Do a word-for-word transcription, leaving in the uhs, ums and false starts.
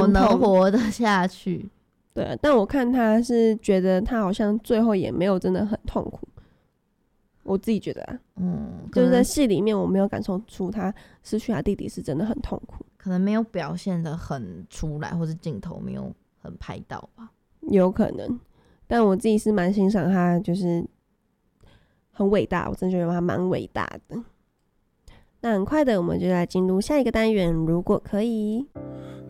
怎么能活得下去？ 对啊，但我看他是觉得他好像最后也没有真的很痛苦，我自己觉得啊， 嗯， 就是在戏里面我没有感受出他失去他弟弟是真的很痛苦， 可能没有表现得很出来，或是镜头没有很拍到吧， 有可能。但我自己是蛮欣赏他，就是很伟大，我真的觉得他蛮伟大的。那很快的，我们就来进入下一个单元，如果可以。